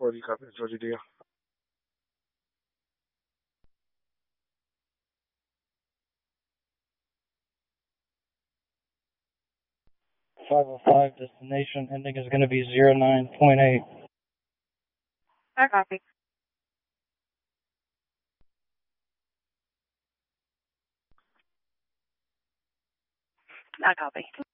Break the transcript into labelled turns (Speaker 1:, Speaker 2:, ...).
Speaker 1: 40, copy, Georgia deal. .505 destination ending is going to be 09.8.
Speaker 2: I copy. I copy.